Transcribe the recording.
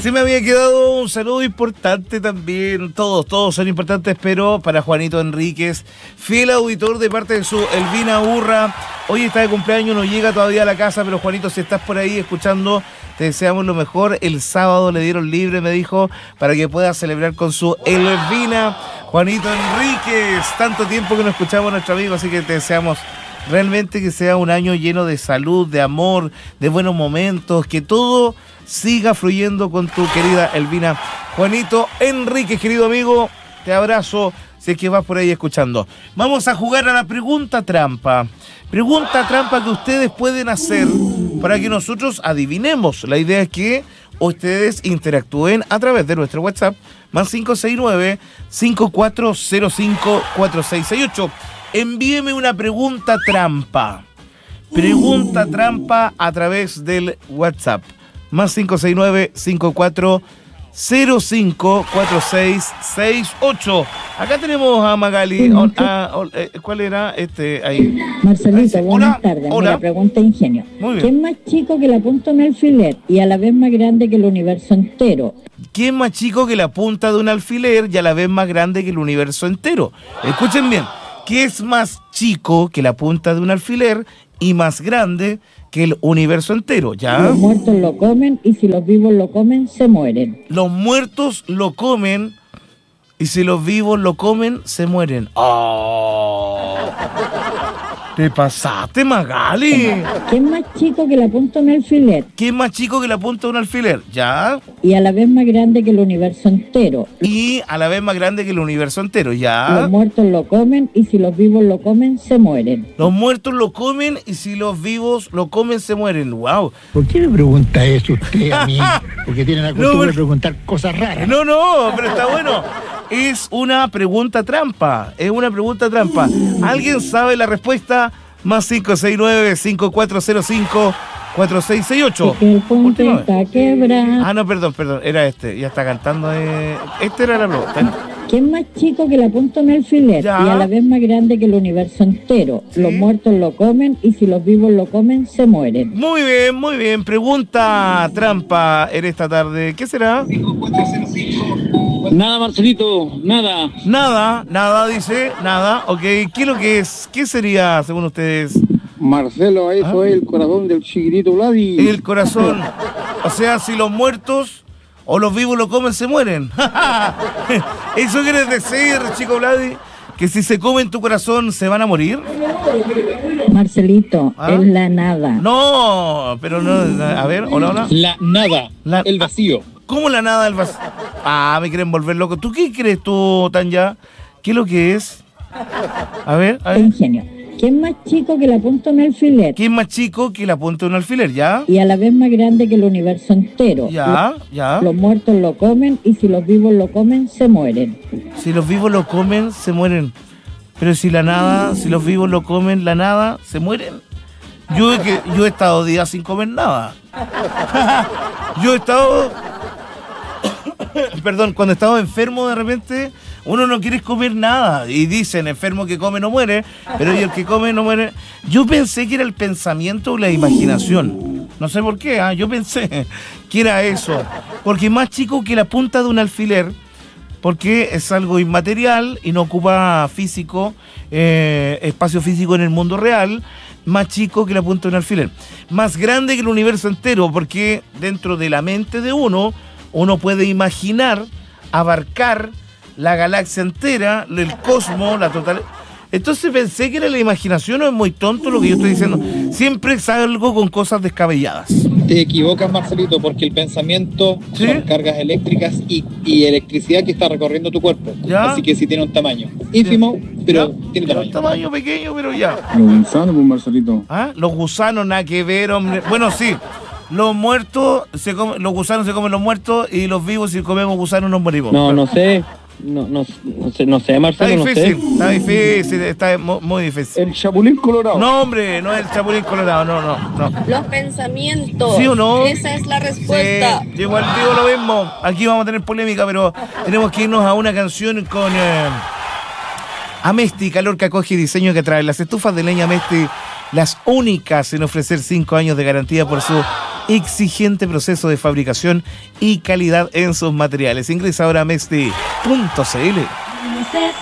Se me había quedado un saludo importante también, todos son importantes, pero para Juanito Enríquez, fiel auditor de parte de su Elvina Urra. Hoy está de cumpleaños, no llega todavía a la casa, pero Juanito, si estás por ahí escuchando, te deseamos lo mejor. El sábado le dieron libre, me dijo, para que pueda celebrar con su Elvina. Juanito Enríquez, tanto tiempo que no escuchamos a nuestro amigo, así que te deseamos realmente que sea un año lleno de salud, de amor, de buenos momentos, que todo siga fluyendo con tu querida Elvina. Juanito Enríquez, querido amigo, te abrazo si es que vas por ahí escuchando. Vamos a jugar a la pregunta trampa. Pregunta trampa que ustedes pueden hacer para que nosotros adivinemos. La idea es que ustedes interactúen a través de nuestro WhatsApp, más 569-5405-4668. Envíeme una pregunta trampa. Pregunta trampa a través del WhatsApp. Más 569-5405-4668. Acá tenemos a Magali. ¿Cuál era? Ahí. Marcelito, buenas tardes. Hola. Mira, pregunta ingenio. Muy bien. ¿Quién es más chico que la punta de un alfiler y a la vez más grande que el universo entero? ¿Quién más chico que la punta de un alfiler y a la vez más grande que el universo entero? Escuchen bien. ¿Qué es más chico que la punta de un alfiler y más grande que el universo entero? ¿Ya? Los muertos lo comen y si los vivos lo comen, se mueren. Los muertos lo comen y si los vivos lo comen, se mueren. ¡Oh! ¿Te pasaste, Magali? ¿Quién es más chico que la punta de un alfiler ¿Qué es más chico que la punta de un alfiler? ¿Ya? y a la vez más grande que el universo entero? Y a la vez más grande que el universo entero. ¿Ya? Los muertos lo comen y si los vivos lo comen, se mueren. Los muertos lo comen y si los vivos lo comen, se mueren. ¡Wow! ¿Por qué me pregunta eso usted a mí? Porque tiene la costumbre de preguntar cosas raras. No, pero está bueno. Es una pregunta trampa. Es una pregunta trampa. ¿Alguien sabe la respuesta? Más 569-5405-4668. Es que el puente está quebrado. Ah, no, perdón. Era este. Ya está cantando. Este era la pregunta. ¿Quién es más chico que la punta de un alfiler Ya. y a la vez más grande que el universo entero? Sí. Los muertos lo comen y si los vivos lo comen, se mueren. Muy bien. Pregunta trampa en esta tarde. ¿Qué será? Nada, Marcelito, nada. Nada, dice. Nada. Ok. ¿Qué es lo que es? ¿Qué sería, según ustedes? Marcelo, eso es el corazón del chiquitito Vladi. El corazón. O sea, si los muertos o los vivos lo comen, se mueren. ¿Eso quiere decir, chico Vladi, que si se comen tu corazón, se van a morir? Marcelito, ¿Ah? es la nada. No, pero no. A ver, hola. La nada, el vacío. ¿Cómo la nada del vacío? Ah, me quieren volver loco. ¿Tú qué crees tú, Tanya? ¿Qué es lo que es? A ver. Ingenio. ¿Quién es más chico que la punta de un alfiler ¿Quién es más chico que la punta de un alfiler? ¿Ya? y a la vez más grande que el universo entero? Ya. Los muertos lo comen y si los vivos lo comen, se mueren. Si los vivos lo comen, se mueren. Pero si los vivos lo comen, la nada, se mueren. Yo he estado días sin comer nada. Yo he estado... Perdón, cuando he estado enfermo de repente, uno no quiere comer nada. Y dicen, enfermo que come no muere, pero el que come no muere. Yo pensé que era el pensamiento o la imaginación. No sé por qué, yo pensé que era eso. Porque más chico que la punta de un alfiler, porque es algo inmaterial y no ocupa espacio físico en el mundo real. Más chico que la punta de un alfiler. Más grande que el universo entero, porque dentro de la mente de uno puede imaginar, abarcar la galaxia entera, el cosmos, la total. Entonces pensé que era la imaginación, o es muy tonto lo que yo estoy diciendo. Siempre salgo con cosas descabelladas. Te equivocas, Marcelito, porque el pensamiento ¿Sí? son cargas eléctricas y electricidad que está recorriendo tu cuerpo. ¿Ya? Así que sí tiene un tamaño ínfimo, pero tiene Un tamaño. tamaño pequeño, pero ya. Los gusanos, pues, Marcelito. Los gusanos, nada que ver, hombre. Bueno, sí. Los muertos, los gusanos se comen los muertos y los vivos, si comemos gusanos, nos morimos. No sé. No sé, Marcelo, Está difícil, está muy difícil. El chapulín colorado. No, hombre, no es el chapulín colorado, no. Los pensamientos. ¿Sí o no? Esa es la respuesta. Sí, yo igual digo lo mismo. Aquí vamos a tener polémica, pero tenemos que irnos a una canción con Amesti, calor que acoge y diseño que trae. Las estufas de leña Amesti, las únicas en ofrecer 5 años de garantía por su exigente proceso de fabricación y calidad en sus materiales. Ingresa ahora a Mesti.cl.